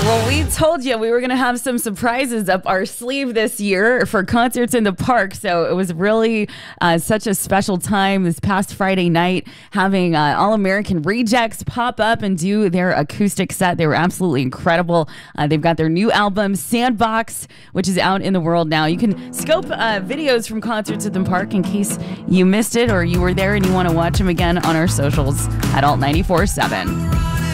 Well, we told you we were going to have some surprises up our sleeve this year for concerts in the park. So it was really such a special time this past Friday night having All American Rejects pop up and do their acoustic set. They were absolutely incredible. They've got their new album, Sandbox, which is out in the world now. You can scope videos from concerts at the park in case you missed it or you were there and you want to watch them again on our socials at Alt 94.7.